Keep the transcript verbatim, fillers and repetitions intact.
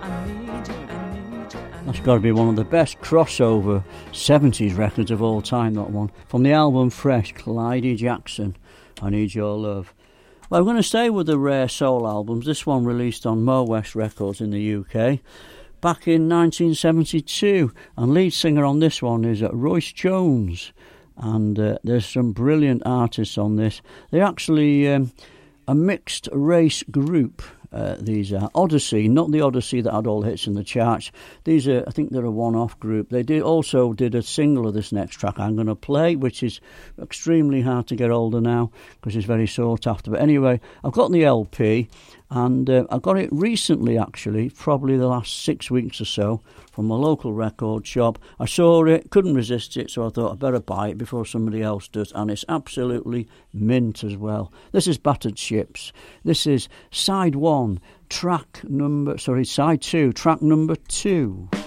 That's got to be one of the best crossover seventies records of all time, that one. From the album Fresh, Clyde Jackson, I Need Your Love. Well, I'm going to stay with the rare soul albums. This one released on Mo West Records in the U K back in nineteen seventy-two. And lead singer on this one is Royce Jones. And uh, there's some brilliant artists on this. They're actually um, a mixed race group. Uh, these are Odyssey, not the Odyssey that had all hits in the charts. These are, I think they're a one-off group. They did also did a single of this next track I'm going to play, which is extremely hard to get older now because it's very sought after. But anyway, I've got the L P, and uh, I got it recently, actually, probably the last six weeks or so, from a local record shop. I saw it, couldn't resist it, so I thought I'd better buy it before somebody else does, and it's absolutely mint as well. This is Battered Ships. This is side one, track number, sorry, side two, track number two.